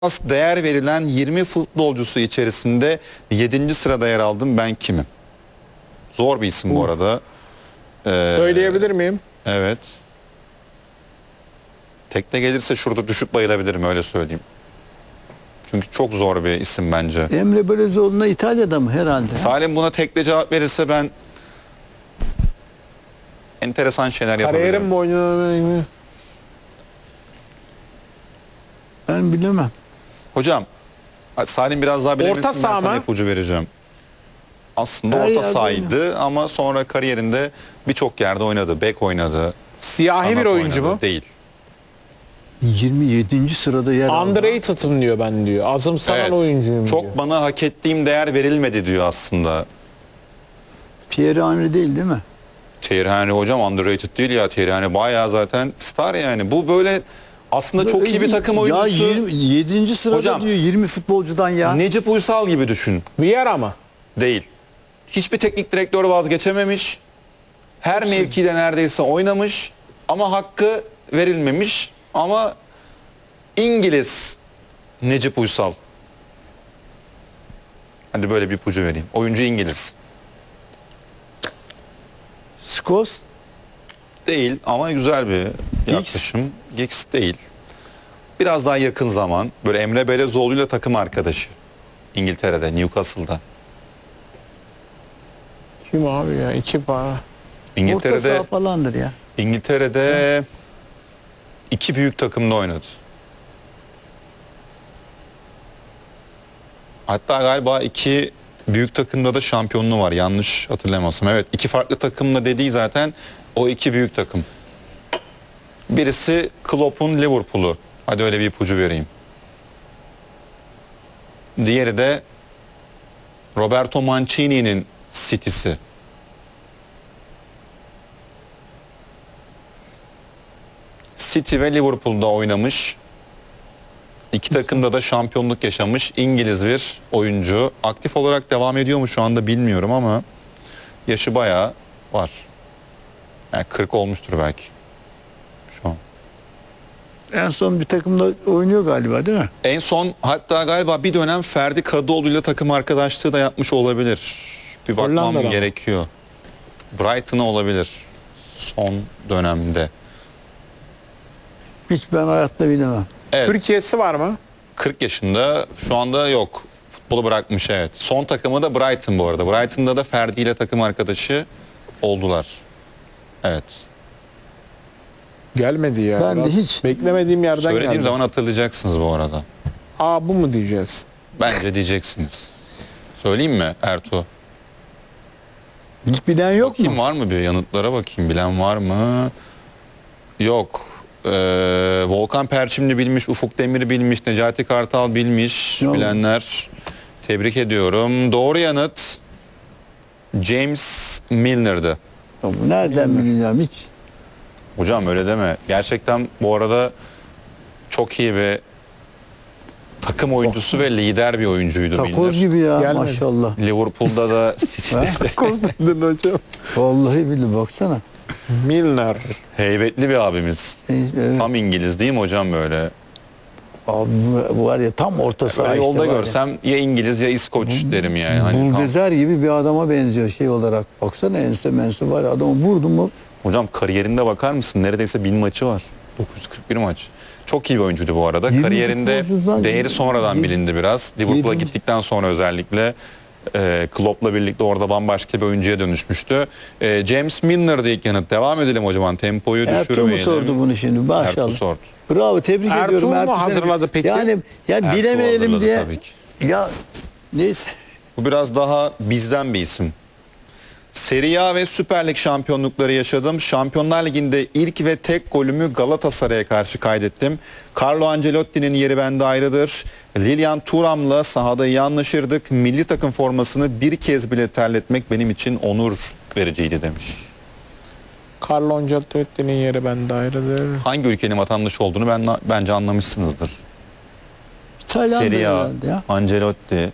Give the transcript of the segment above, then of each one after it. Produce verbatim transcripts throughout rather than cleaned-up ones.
değer verilen yirmi futbolcusu içerisinde yedinci sırada yer aldım. Ben kimim? Zor bir isim bu arada. Ee, Söyleyebilir miyim? evet. Tekne gelirse şurada düşüp bayılabilirim, öyle söyleyeyim. Çünkü çok zor bir isim bence. Emre Belözoğlu'na İtalya'da mı herhalde? Salim buna tekne cevap verirse ben enteresan şeyler yapabilirim. Kariyerim boyunca Ben bilemem. Hocam Salim biraz daha bilemesin, Orta ben saha sana mı? ipucu vereceğim. Aslında Her orta yerde sahaydı ama sonra kariyerinde birçok yerde oynadı. Bek oynadı. siyahi bir kanat oyuncu oynadı. mu? Değil. yirmi yedinci sırada yer aldı. Underrated'ım diyor ben diyor. Azımsanan Evet. oyuncuyum Çok diyor. bana hak ettiğim değer verilmedi diyor aslında. Pierre Henry değil değil mi? Thierry Henry hocam underrated değil ya. Thierry Henry bayağı zaten star yani. Bu böyle aslında çok iyi bir takım oyuncusu. Ya yirmi, yedinci sırada Hocam, diyor yirmi futbolcudan ya. Necip Uysal gibi düşün. Vieira mı? Değil. Hiçbir teknik direktör vazgeçememiş. Her mevkide neredeyse oynamış ama hakkı verilmemiş. Ama İngiliz Necip Uysal. Hadi böyle bir ipucu vereyim. Oyuncu İngiliz. Skos Değil ama güzel bir yaklaşım. Giggs değil. Biraz daha yakın zaman. Böyle Emre Belezoğlu'yla takım arkadaşı. İngiltere'de, Newcastle'da. Kim abi ya? İki para. orta İngiltere'de saha falandır ya. İngiltere'de iki büyük takımda oynadı. Hatta galiba iki büyük takımda da şampiyonluğu var. Yanlış hatırlamıyorsam. Evet, iki farklı takımla dediği zaten o iki büyük takım. Birisi Klopp'un Liverpool'u. Hadi öyle bir ipucu vereyim. Diğeri de Roberto Mancini'nin City'si. City ve Liverpool'da oynamış. İki takımda da şampiyonluk yaşamış İngiliz bir oyuncu. Aktif olarak devam ediyor mu şu anda bilmiyorum ama yaşı bayağı var. Yani kırk olmuştur belki şu an. En son bir takımda oynuyor galiba değil mi? En son hatta galiba bir dönem Ferdi Kadıoğlu'yla takım arkadaşlığı da yapmış olabilir. Bir bakmam Hollanda'da mı? gerekiyor. Brighton'a olabilir son dönemde. Hiç ben hayatta bilemem. Evet. Türkiye'si var mı? kırk yaşında şu anda yok. Futbolu bırakmış, evet. Son takımı da Brighton bu arada. Brighton'da da Ferdi ile takım arkadaşı oldular. Evet. Gelmedi ya. Ben de Biraz hiç- beklemediğim yerden Söylediğim geldi. zaman hatırlayacaksınız bu arada. Aa bu mu diyeceğiz? Bence diyeceksiniz. Söyleyeyim mi Ertuğ? Hiç bilen yok Kim mu? var mı, bir yanıtlara bakayım. Bilen var mı? Yok. Ee, Volkan Perçimli bilmiş, Ufuk Demir bilmiş, Necati Kartal bilmiş. Yok. Bilenler tebrik ediyorum. Doğru yanıt James Milner'dı. Ya bu nereden bileceğim hiç? Hocam öyle deme. Gerçekten bu arada çok iyi bir takım oyuncusu ve lider bir oyuncuydu Takoz Milner. gibi ya Gelmedi. maşallah. Liverpool'da da City'de de Kozladın hocam. Vallahi billahi baksana. Milner. heybetli bir abimiz. E, evet. Tam İngiliz değil mi hocam böyle? Abi bu- bu var ya tam orta saha Böyle işte yolda var ya. görsem ya İngiliz ya İskoç derim yani. Hani tam- Buldozer gibi bir adama benziyor şey olarak. Baksana ense mense var ya, adamı vurdu mu Hocam kariyerinde bakar mısın? Neredeyse bin maçı var. dokuz yüz kırk bir maç. Çok iyi bir oyuncuydu bu arada. yirmi Kariyerinde futbolcudan- değeri sonradan yedi- bilindi biraz. Liverpool'a yedinci gittikten sonra özellikle e, Klopp'la birlikte orada bambaşka bir oyuncuya dönüşmüştü. E, James Milner'dı ilk yanıt. Devam edelim o zaman. Tempoyu Ertuğ mu düşürmeyelim. sordu bunu şimdi maşallah. Ertuğ sordu. Bravo, tebrik Ertuğ ediyorum. mu Ertuğ seni- hazırladı peki? Yani ya Ertuğ bilemeyelim hazırladı diye. tabii ki. Ya neyse. Bu biraz daha bizden bir isim. Serie A ve Süper Lig şampiyonlukları yaşadım. Şampiyonlar Ligi'nde ilk ve tek golümü Galatasaray'a karşı kaydettim. Carlo Ancelotti'nin yeri bende ayrıdır. Lilian Thuram'la sahada iyi anlaşırdık. Milli takım formasını bir kez bile terletmek benim için onur vericiydi demiş. Carlo Ancelotti'nin yeri bende ayrıdır. Hangi ülkenin vatandaşı olduğunu ben bence anlamışsınızdır. İtalyan Serie A, herhalde ya. Ancelotti.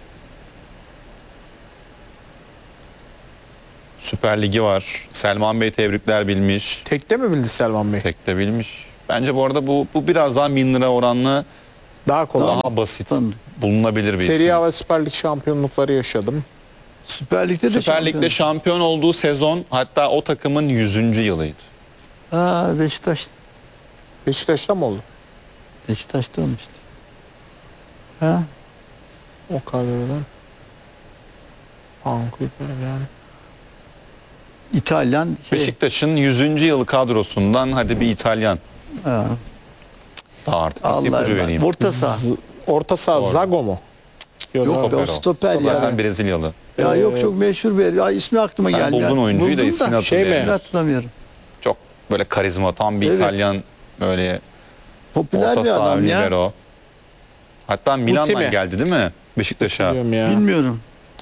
Süper Ligi var. Selman Bey tebrikler bilmiş. Tekte mi bildi Selman Bey? Tek de bilmiş. Bence bu arada bu, bu biraz daha Milner'a oranlı Daha kolay. Daha basit, Tanıdık. bulunabilir bir Serie isim. A ve Süper Lig şampiyonlukları yaşadım. Süper Lig'de de Süper Lig'de şampiyon. şampiyon olduğu sezon hatta o takımın yüzüncü yılıydı. Ha, Beşiktaş. Beşiktaş'ta mı oldu? Beşiktaş'ta olmuştu. Ha? O kadrodan. Vancouver yani. İtalyan şey. Beşiktaş'ın yüzüncü yıl kadrosundan hadi bir İtalyan. Ha. Daha artık Allah ipucu Allah. vereyim. Orta saha. Z- Orta saha Zago mu? Yok, Yok Zago. be, o stoper ya. Zaten Brezilyalı. Ya Ee, yok çok meşhur bir. Ya ismi aklıma Ben geldi. buldun oyuncuyu da Buldum ismini Şey mi? hatırlayamıyorum. hatırlamıyorum. Çok böyle karizma, tam bir Evet. İtalyan böyle Popüler orta bir saha, adam ya. libero. Hatta Milan'dan mi? geldi değil mi Beşiktaş'a? Biliyorum ya. Bilmiyorum.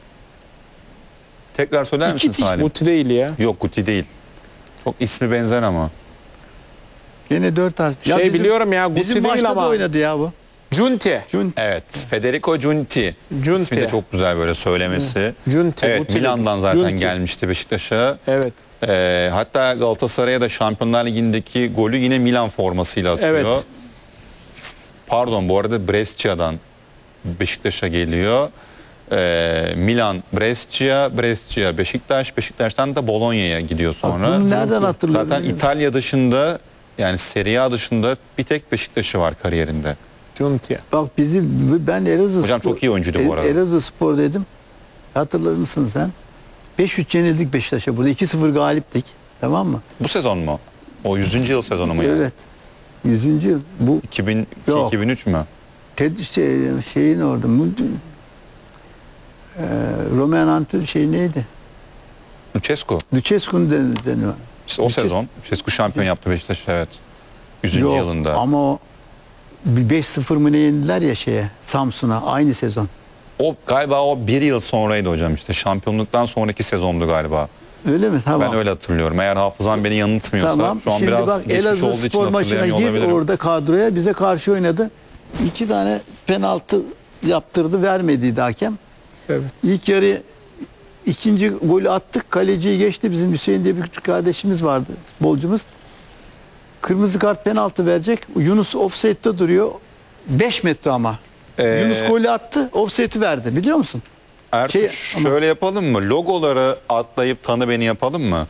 Tekrar söyler İki misin diş Salim? Muti değil ya. Yok, Guti değil. Çok ismi benzer ama. Gene dört harf. Ya Şey bizim- biliyorum ya, Guti Bizim değil maçta ama. da oynadı ya bu. Junti. Cun Evet, Federico Giunti. Giunti. İsmi de çok güzel böyle söylemesi. Giunti. Evet, Guti Milan'dan değil. zaten Giunti. gelmişti Beşiktaş'a. Evet. Ee, hatta Galatasaray'a da Şampiyonlar Ligi'ndeki golü yine Milan formasıyla atıyor. Evet. Pardon, bu arada Brescia'dan Beşiktaş'a geliyor. Ee, Milan, Brescia, Brescia, Beşiktaş, Beşiktaş'tan da Bologna'ya gidiyor sonra. bunu nereden hatırlıyorum? Zaten İtalya dışında, yani Serie A dışında bir tek Beşiktaş'ı var kariyerinde. Giunti. Bak bizim ben Elazığ Hocam Spor- çok iyi oyuncuydu bu arada. El- Elazığ Spor dedim. Hatırlar mısın sen? beş üç yenildik Beşiktaş'a burada. iki sıfır galiptik. Tamam mı? Bu sezon mu? O yüzüncü yıl sezonu mu yani? Evet. yüzüncü yıl. Bu iki bin iki Yok. iki bin üç mü? Ted, şey, şeyin orada. Mu- Ee, Roman Antül şey neydi? Lucescu. Lucescu'nun den- deniyor. İşte o Lucescu- sezon Lucescu şampiyon yaptı Beşiktaş, evet. yüzüncü Yok, yılında. Ama o bir beş sıfır mı ne yendiler ya şeye Samsun'a aynı sezon. O galiba o bir yıl sonraydı hocam, işte şampiyonluktan sonraki sezondu galiba. Öyle mi? Tamam. Ben öyle hatırlıyorum. Eğer hafızam beni yanıltmıyorsa Tamam. şu an Şimdi biraz bak geçmiş Elazığ olduğu için Spor maçına hatırlayamıyor gir olabilirim. orada kadroya bize karşı oynadı. İki tane penaltı yaptırdı vermediydi hakem. Evet. İlk yarı ikinci golü attık. Kaleciyi geçti. Bizim Hüseyin diye bir küçük kardeşimiz vardı. Futbolcumuz. Kırmızı kart penaltı verecek. Yunus offside'de duruyor. beş metre ama. Ee, Yunus golü attı. Offside'i verdi. Biliyor musun? Ertuğ, şey- ama- şöyle yapalım mı? Logoları atlayıp tanı beni yapalım mı?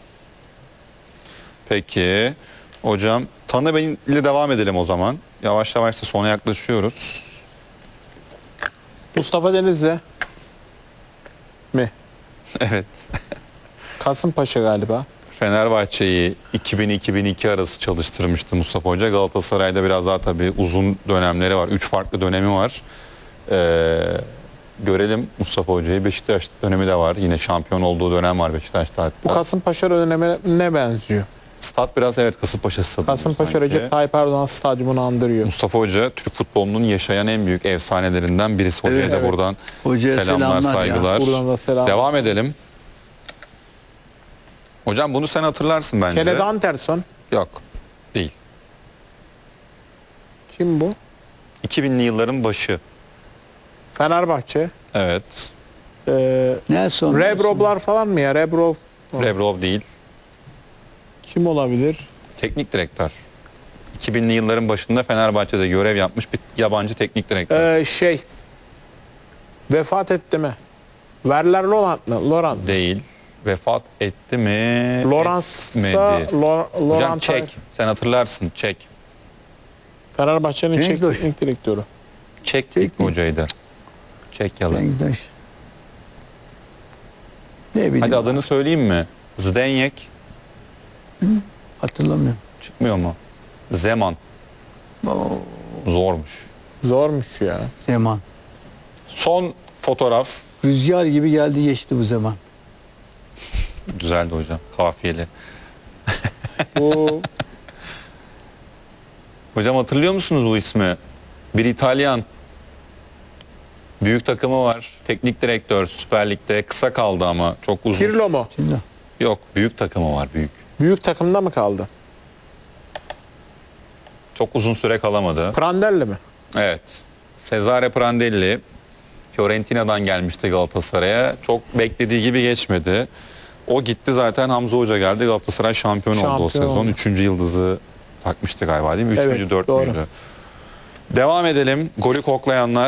Peki. Hocam tanı beni ile devam edelim o zaman. Yavaş yavaş da sona yaklaşıyoruz. Mustafa Denizli. Mi? Evet. Kasımpaşa galiba. Fenerbahçe'yi iki bin iki bin iki arası çalıştırmıştı Mustafa Hoca. Galatasaray'da biraz daha tabii uzun dönemleri var. Üç farklı dönemi var. Ee, görelim Mustafa Hoca'yı. Beşiktaş dönemi de var. Yine şampiyon olduğu dönem var Beşiktaş'ta. hatta. Bu Kasımpaşa dönemine ne benziyor? Stat biraz evet Kasımpaşa stadı. Kasımpaşa sanki. Recep Tayyip Erdoğan stadyumunu andırıyor. Mustafa Hoca Türk futbolunun yaşayan en büyük efsanelerinden birisi. Hocaya Evet, da evet. buradan Hocaya selamlar, selamlar ya. saygılar. Buradan da selam. Devam edelim. Hocam bunu sen hatırlarsın bence. Kennedy Anderson. Yok. Değil. Kim bu? iki binli yılların başı. Fenerbahçe. Evet. Ee, Nelson. Rebroblar falan mı ya? Rebrov. Rebrov değil. Kim olabilir? Teknik direktör. iki binli yılların başında Fenerbahçe'de görev yapmış bir yabancı teknik direktör. Ee, şey. Vefat etti mi? Werler Laurent mı? Laurent. Değil. Vefat etti mi? Lawrence'sa Etmedi. Lo- Hocam Laurent. Çek. Sen hatırlarsın. Çek. Fenerbahçe'nin Çek Denktaş. teknik direktörü. Çek Çek teknik mi? hocaydı. Çekyalı. Denktaş. Ne bileyim. Hadi adını söyleyeyim mi? Zdeněk. Hatırlamıyorum. Çıkmıyor mu? Zeman. Oo, Zormuş. Zormuş ya. Zeman. Son fotoğraf. Rüzgar gibi geldi geçti bu zaman. Güzeldi hocam. Kafiyeli. Bu Hocam hatırlıyor musunuz bu ismi? Bir İtalyan. Büyük takımı var. Teknik direktör Süper Lig'de. Kısa kaldı ama çok uzun. Pirlo mu? Şimdi Yok, büyük takımı var, büyük. Büyük takımda mı kaldı? Çok uzun süre kalamadı. Prandelli mi? Evet. Cesare Prandelli Fiorentina'dan gelmişti Galatasaray'a. Çok beklediği gibi geçmedi. O gitti, zaten Hamza Hoca geldi. Galatasaray şampiyon, oldu o Şampiyon sezon. oldu. Üçüncü yıldızı takmıştı galiba değil mi? Üç Evet, müydü, dört doğru. müydü? Devam edelim. Golü koklayanlar.